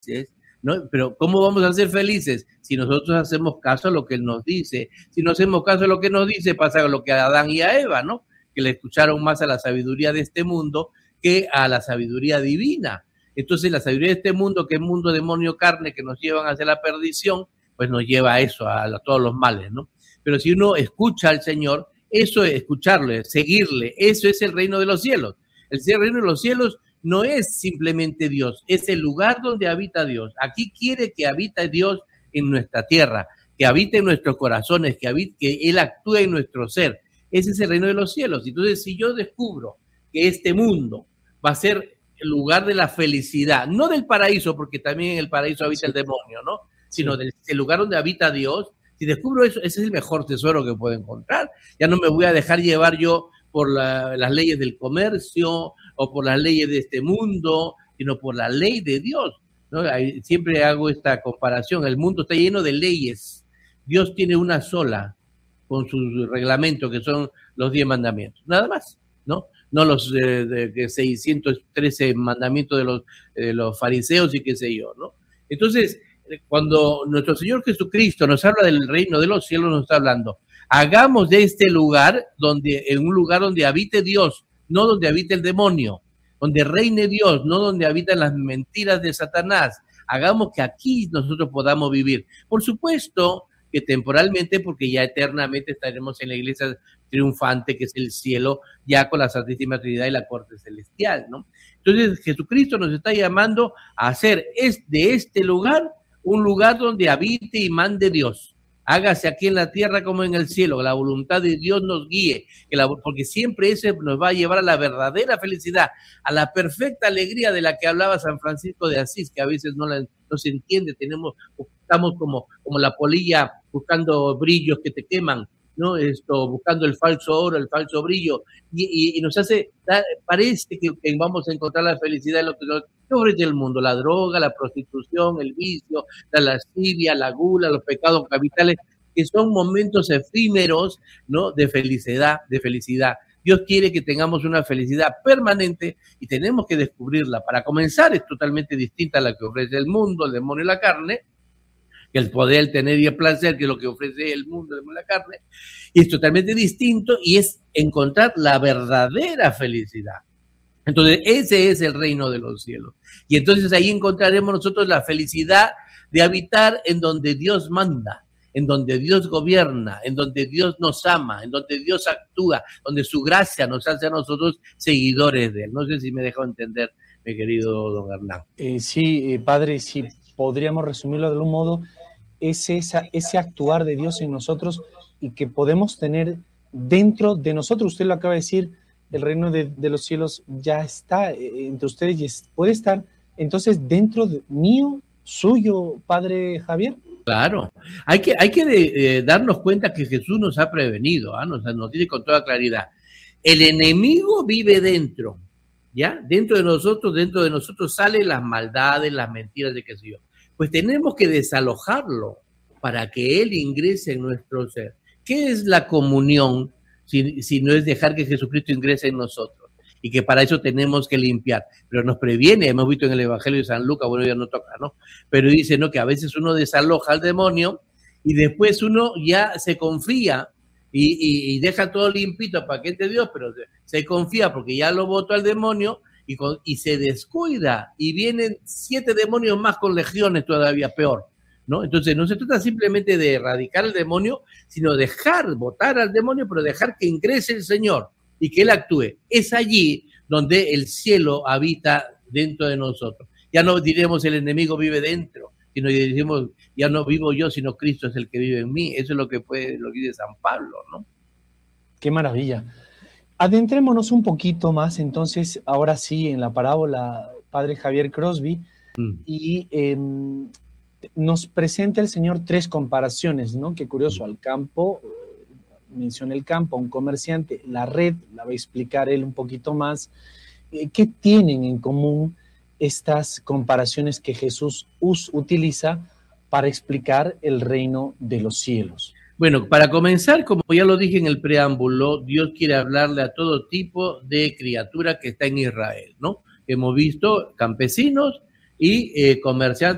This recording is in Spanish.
felices, ¿no? Pero ¿cómo vamos a ser felices? Si nosotros hacemos caso a lo que Él nos dice. Si no hacemos caso a lo que nos dice, pasa lo que a Adán y a Eva, ¿no? Que le escucharon más a la sabiduría de este mundo que a la sabiduría divina. Entonces la sabiduría de este mundo, que es mundo, demonio, carne, que nos llevan hacia la perdición, pues nos lleva a eso, a todos los males, ¿no? Pero si uno escucha al Señor, eso es escucharle, seguirle, eso es el reino de los cielos. El reino de los cielos no es simplemente Dios, es el lugar donde habita Dios. Aquí quiere que habite Dios en nuestra tierra, que habite en nuestros corazones, que Él actúe en nuestro ser. Ese es el reino de los cielos. Entonces, si yo descubro que este mundo va a ser el lugar de la felicidad, no del paraíso, porque también en el paraíso habita el demonio, ¿no? Sino del lugar donde habita Dios. Si descubro eso, ese es el mejor tesoro que puedo encontrar. Ya no me voy a dejar llevar yo por las leyes del comercio o por las leyes de este mundo, sino por la ley de Dios, ¿no? Siempre hago esta comparación. El mundo está lleno de leyes. Dios tiene una sola con sus reglamentos, que son los 10 mandamientos. Nada más, ¿no? No los 613 mandamientos de los fariseos y qué sé yo, ¿no? Entonces, cuando nuestro Señor Jesucristo nos habla del reino de los cielos, nos está hablando, hagamos de este lugar en un lugar donde habite Dios, no donde habite el demonio, donde reine Dios, no donde habitan las mentiras de Satanás. Hagamos que aquí nosotros podamos vivir. Por supuesto que temporalmente, porque ya eternamente estaremos en la iglesia triunfante, que es el cielo, ya con la Santísima Trinidad y la corte celestial, ¿no? Entonces Jesucristo nos está llamando a hacer de este lugar un lugar donde habite y mande Dios. Hágase aquí en la tierra como en el cielo, que la voluntad de Dios nos guíe, porque siempre ese nos va a llevar a la verdadera felicidad, a la perfecta alegría de la que hablaba San Francisco de Asís, que a veces no se entiende, estamos como la polilla buscando brillos que te queman, ¿no? Buscando el falso oro, el falso brillo, y nos parece que vamos a encontrar la felicidad en lo que ofrece el mundo: la droga, la prostitución, el vicio, la lascivia, la gula, los pecados capitales, que son momentos efímeros, ¿no? De felicidad. Dios quiere que tengamos una felicidad permanente y tenemos que descubrirla. Para comenzar, es totalmente distinta a la que ofrece el mundo, el demonio y la carne, que el poder, el tener y el placer, que es lo que ofrece el mundo, el demonio y la carne, y es totalmente distinto, y es encontrar la verdadera felicidad. Entonces, ese es el reino de los cielos. Y entonces ahí encontraremos nosotros la felicidad de habitar en donde Dios manda, en donde Dios gobierna, en donde Dios nos ama, en donde Dios actúa, donde su gracia nos hace a nosotros seguidores de Él. No sé si me dejó entender, mi querido don Hernán. Sí, padre, si podríamos resumirlo de algún modo, es ese actuar de Dios en nosotros y que podemos tener dentro de nosotros. Usted lo acaba de decir, el reino de los cielos ya está entre ustedes y puede estar entonces dentro mío, suyo, padre Javier. Claro, hay que darnos cuenta que Jesús nos ha prevenido, nos dice con toda claridad: el enemigo vive dentro, ¿ya? Dentro de nosotros salen las maldades, las mentiras de qué sé yo. Pues tenemos que desalojarlo para que Él ingrese en nuestro ser. ¿Qué es la comunión si no es dejar que Jesucristo ingrese en nosotros? Y que para eso tenemos que limpiar. Pero nos previene, hemos visto en el Evangelio de San Lucas, bueno, ya no toca, ¿no? Pero dice, ¿no?, que a veces uno desaloja al demonio y después uno ya se confía y deja todo limpito para que entre Dios, pero se confía porque ya lo votó al demonio y se descuida y vienen 7 demonios más con legiones todavía peor, ¿no? Entonces no se trata simplemente de erradicar al demonio, sino votar al demonio, pero dejar que ingrese el Señor y que Él actúe. Es allí donde el cielo habita dentro de nosotros. Ya no diremos el enemigo vive dentro, sino diremos ya no vivo yo, sino Cristo es el que vive en mí. Eso es lo que dice San Pablo, ¿no? Qué maravilla. Adentrémonos un poquito más, entonces, ahora sí, en la parábola, padre Javier Crosby, y nos presenta el Señor 3 comparaciones, ¿no? Qué curioso, al campo, menciona el campo, un comerciante, la red, la va a explicar él un poquito más. ¿Qué tienen en común estas comparaciones que Jesús utiliza para explicar el reino de los cielos? Bueno, para comenzar, como ya lo dije en el preámbulo, Dios quiere hablarle a todo tipo de criatura que está en Israel, ¿no? Hemos visto campesinos y comerciantes